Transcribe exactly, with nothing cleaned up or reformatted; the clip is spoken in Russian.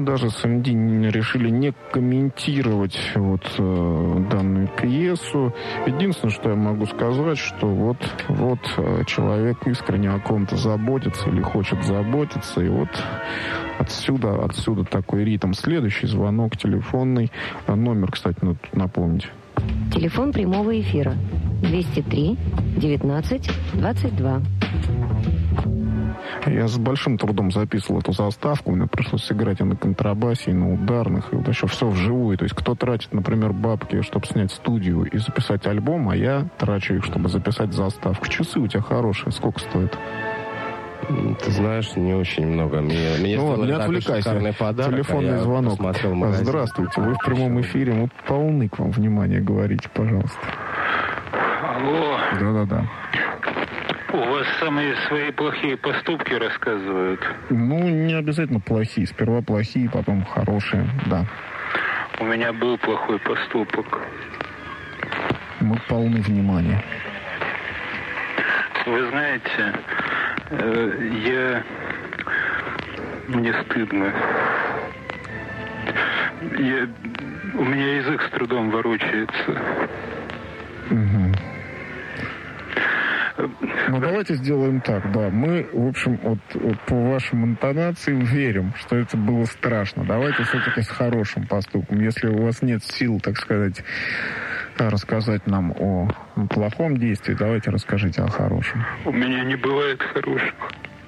даже с эм ди решили не комментировать вот э, данную пьесу. Единственное, что я могу сказать, что вот, вот э, человек искренне о ком-то заботится или хочет заботиться, и вот отсюда, отсюда такой ритм. Следующий звонок телефонный. Номер, кстати, надо напомнить. Телефон прямого эфира двести три девятнадцать двадцать два. Я с большим трудом записывал эту заставку. Мне пришлось сыграть и на контрабасе, и на ударных, и вот еще все вживую. То есть кто тратит, например, бабки, чтобы снять студию и записать альбом, а я трачу их, чтобы записать заставку. Часы у тебя хорошие. Сколько стоит? Ты знаешь, не очень много. Мне, мне ну ладно, не отвлекайся. Подарок, Телефонный а звонок. Здравствуйте, вы в прямом эфире. Мы полны к вам внимания. Говорите, пожалуйста. Алло. Да-да-да. У вас самые свои плохие поступки рассказывают? Ну, не обязательно плохие. Сперва плохие, потом хорошие, да. У меня был плохой поступок. Мы полны внимания. Вы знаете, я... Мне стыдно. Я... У меня язык с трудом ворочается. Угу. Ну, давайте сделаем так, да. Мы, в общем, вот, вот по вашим интонациям верим, что это было страшно. Давайте все-таки с хорошим поступком. Если у вас нет сил, так сказать, рассказать нам о плохом действии, давайте расскажите о хорошем. У меня не бывает хороших.